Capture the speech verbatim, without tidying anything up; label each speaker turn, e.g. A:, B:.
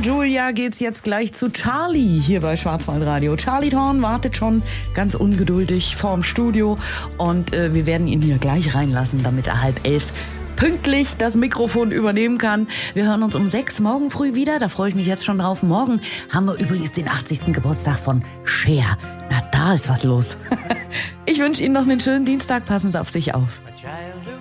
A: Julia geht's jetzt gleich zu Charlie hier bei Schwarzwaldradio. Charlie Thorn wartet schon ganz ungeduldig vorm Studio und äh, wir werden ihn hier gleich reinlassen, damit er halb elf pünktlich das Mikrofon übernehmen kann. Wir hören uns um sechs morgen früh wieder. Da freue ich mich jetzt schon drauf. Morgen haben wir übrigens den achtzigsten Geburtstag von Cher. Na, da ist was los. Ich wünsche Ihnen noch einen schönen Dienstag. Passen Sie auf sich auf.